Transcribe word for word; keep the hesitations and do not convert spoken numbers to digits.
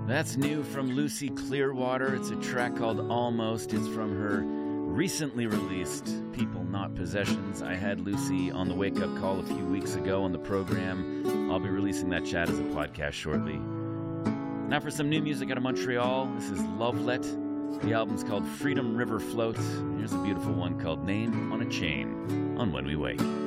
That's new from Lucy Clearwater. It's a track called Almost. It's from her recently released People Not Possessions. I had Lucy on the Wake Up Call a few weeks ago on the program. I'll be releasing that chat as a podcast shortly. Now for some new music out of Montreal. This is Lovelet. The album's called Freedom River Float. Here's a beautiful one called Name on a Chain on When We Wake.